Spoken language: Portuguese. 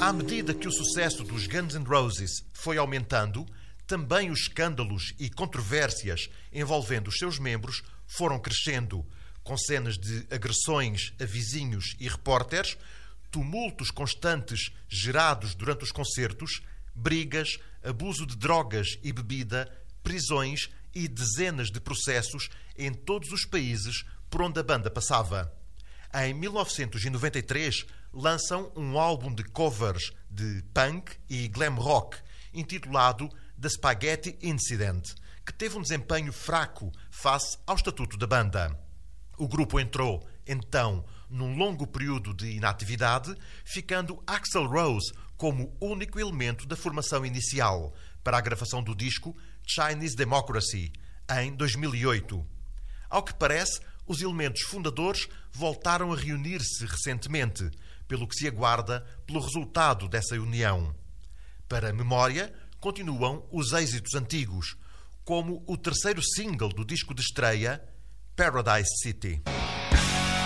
À medida que o sucesso dos Guns N' Roses foi aumentando, também os escândalos e controvérsias envolvendo os seus membros foram crescendo, com cenas de agressões a vizinhos e repórteres, tumultos constantes gerados durante os concertos, brigas, abuso de drogas e bebida, prisões e dezenas de processos em todos os países por onde a banda passava. Em 1993, lançam um álbum de covers de punk e glam rock, intitulado The Spaghetti Incident, que teve um desempenho fraco face ao estatuto da banda. O grupo entrou, então, num longo período de inatividade, ficando Axl Rose como único elemento da formação inicial para a gravação do disco Chinese Democracy, em 2008. Ao que parece, os elementos fundadores voltaram a reunir-se recentemente, pelo que se aguarda pelo resultado dessa união. Para a memória, continuam os êxitos antigos, como o terceiro single do disco de estreia, Paradise City.